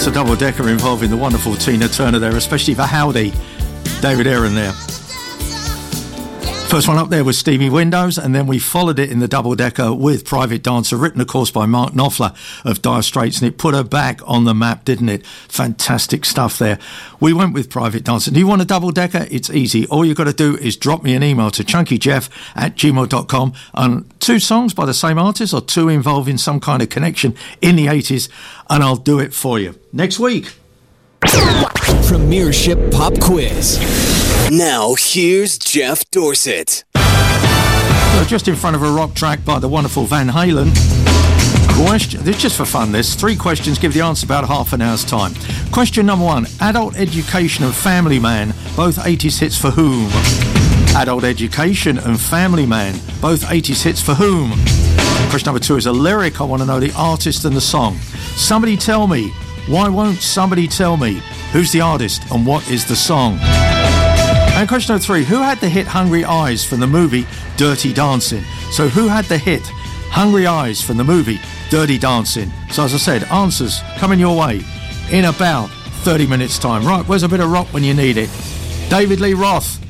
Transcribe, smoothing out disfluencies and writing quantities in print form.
a double-decker involving the wonderful Tina Turner there, especially for Howdy, David Aaron there. First one up there was Steamy Windows, and then we followed it in the double-decker with Private Dancer, written, of course, by Mark Knopfler of Dire Straits, and it put her back on the map, didn't it? Fantastic stuff there. We went with Private Dancer. Do you want a double-decker? It's easy. All you've got to do is drop me an email to chunkyjeff@gmail.com on 2 songs by the same artist or 2 involving some kind of connection in the 80s, and I'll do it for you. Next week. Premiership Pop Quiz. Now, here's Jeff Dorset. Well, just in front of a rock track by the wonderful Van Halen. Question, this is just for fun, this. 3 questions, give the answer about half an hour's time. Question number 1, Adult Education and Family Man, both 80s hits for whom? Adult Education and Family Man, both 80s hits for whom? Question number 2 is a lyric. I want to know the artist and the song. Somebody tell me, why won't somebody tell me who's the artist and what is the song? And question number 3, who had the hit Hungry Eyes from the movie Dirty Dancing? So who had the hit Hungry Eyes from the movie Dirty Dancing? So as I said, answers coming your way in about 30 minutes time. Right, where's a bit of rock when you need it? David Lee Roth,